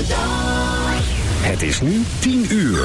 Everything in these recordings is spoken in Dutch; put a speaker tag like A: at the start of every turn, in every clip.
A: Het is nu 10 uur.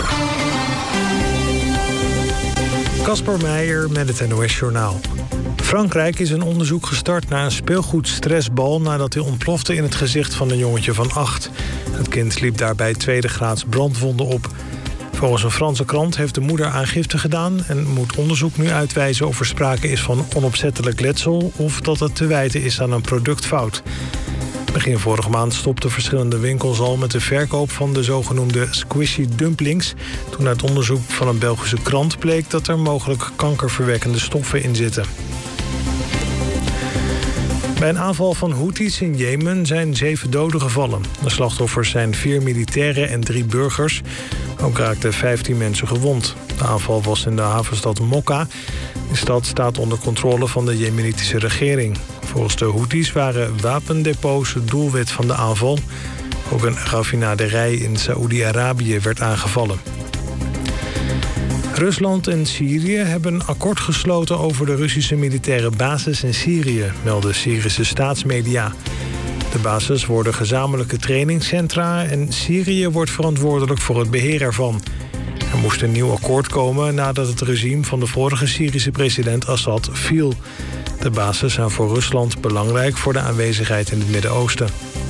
B: Kasper Meijer met het NOS-journaal. Frankrijk is een onderzoek gestart naar een speelgoedstressbal nadat hij ontplofte in het gezicht van een jongetje van 8. Het kind liep daarbij tweede graads brandwonden op. Volgens een Franse krant heeft de moeder aangifte gedaan en moet onderzoek nu uitwijzen of er sprake is van onopzettelijk letsel of dat het te wijten is aan een productfout. Begin vorige maand stopten verschillende winkels al met de verkoop van de zogenoemde squishy dumplings, toen uit onderzoek van een Belgische krant bleek dat er mogelijk kankerverwekkende stoffen in zitten. Bij een aanval van Houthis in Jemen zijn 7 doden gevallen. De slachtoffers zijn 4 militairen en 3 burgers. Ook raakten 15 mensen gewond. De aanval was in de havenstad Mokka. De stad staat onder controle van de Jemenitische regering. Volgens de Houthis waren wapendepots het doelwit van de aanval. Ook een raffinaderij in Saoedi-Arabië werd aangevallen. Rusland en Syrië hebben een akkoord gesloten over de Russische militaire basis in Syrië, melden Syrische staatsmedia. De bases worden gezamenlijke trainingscentra en Syrië wordt verantwoordelijk voor het beheer ervan. Er moest een nieuw akkoord komen nadat het regime van de vorige Syrische president Assad viel. De bases zijn voor Rusland belangrijk voor de aanwezigheid in het Midden-Oosten.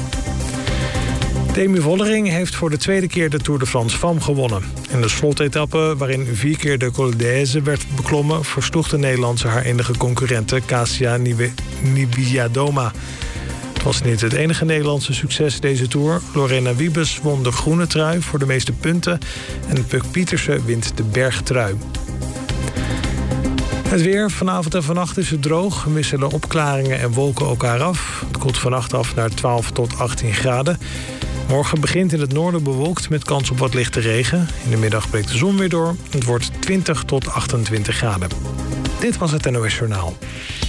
B: Demi Vollering heeft voor de tweede keer de Tour de France Femme gewonnen. In de slotetappe, waarin 4 keer de Col d'Aise werd beklommen, versloeg de Nederlandse haar enige concurrente Kasia Niewiadoma. Het was niet het enige Nederlandse succes deze Tour. Lorena Wiebes won de groene trui voor de meeste punten en Puk Pietersen wint de bergtrui. Het weer. Vanavond en vannacht is het droog. Wisselen opklaringen en wolken elkaar af. Het koelt vannacht af naar 12 tot 18 graden. Morgen begint in het noorden bewolkt met kans op wat lichte regen. In de middag breekt de zon weer door. Het wordt 20 tot 28 graden. Dit was het NOS Journaal.